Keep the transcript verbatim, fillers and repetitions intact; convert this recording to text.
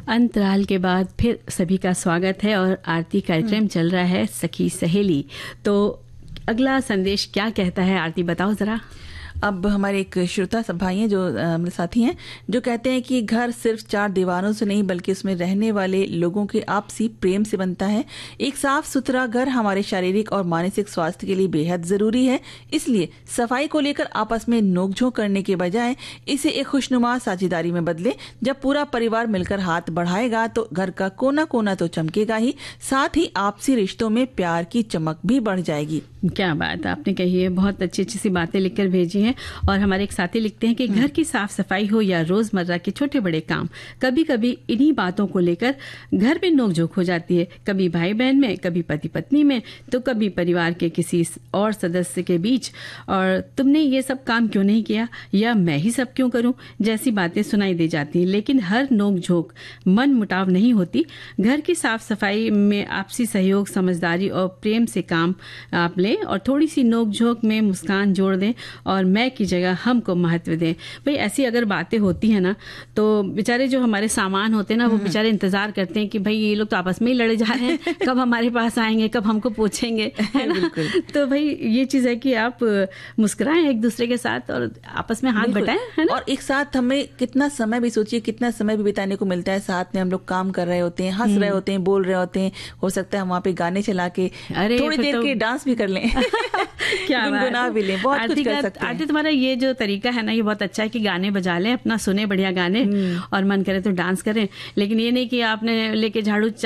अंतराल के बाद फिर सभी का स्वागत है और आरती कार्यक्रम चल रहा है सखी सहेली। तो अगला संदेश क्या कहता है आरती, बताओ जरा। अब हमारे एक श्रोता सब भाई हैं जो मेरे साथी हैं, जो कहते हैं कि घर सिर्फ चार दीवारों से नहीं बल्कि उसमें रहने वाले लोगों के आपसी प्रेम से बनता है। एक साफ सुथरा घर हमारे शारीरिक और मानसिक स्वास्थ्य के लिए बेहद जरूरी है। इसलिए सफाई को लेकर आपस में नोकझोंक करने के बजाय इसे एक खुशनुमा साझेदारी में बदले। जब पूरा परिवार मिलकर हाथ बढ़ाएगा तो घर का कोना कोना तो चमकेगा ही, साथ ही आपसी रिश्तों में प्यार की चमक भी बढ़ जाएगी। क्या बात आपने कही है, बहुत अच्छी अच्छी सी बातें लिखकर भेजी हैं। और हमारे एक साथी लिखते हैं कि घर की साफ सफाई हो या रोजमर्रा के छोटे बड़े काम, कभी कभी इन्हीं बातों को लेकर घर में नोकझोंक हो जाती है। कभी भाई बहन में, कभी पति पत्नी में, तो कभी परिवार के किसी और सदस्य के बीच। और तुमने ये सब काम क्यों नहीं किया, या मैं ही सब क्यों करूं, जैसी बातें सुनाई दे जाती हैं। लेकिन हर नोकझोंक मन मुटाव नहीं होती। घर की साफ सफाई में आपसी सहयोग, समझदारी और प्रेम से काम आप लें और थोड़ी सी नोकझोंक में मुस्कान जोड़ दें और मैं की जगह हमको महत्व दें। भाई ऐसी अगर बातें होती हैं ना, तो बेचारे जो हमारे सामान होते हैं ना, वो बेचारे इंतजार करते हैं कि भाई ये लोग तो आपस में ही लड़े जा रहे हैं, कब हमारे पास आएंगे, कब हमको पूछेंगे, है ना। तो भाई ये चीज है कि आप मुस्कुराएं एक दूसरे के साथ और आपस में हाथ बटाएं, है ना। और एक साथ हमें कितना समय भी, सोचिए कितना समय भी बिताने को मिलता है। साथ में हम लोग काम कर रहे होते हैं, हंस रहे होते हैं, बोल रहे होते हैं। हो सकता है वहाँ पे गाने चला के थोड़ी देर तो... के डांस भी कर लें क्या गुनगुना भी लें, बहुत कुछ कर सकते हैं। आरती तुम्हारा ये जो तरीका है ना, ये बहुत अच्छा है कि गाने बजा लें, अपना सुने बढ़िया गाने और मन करे तो डांस करें। लेकिन ये नहीं कि आपने लेके झाड़ू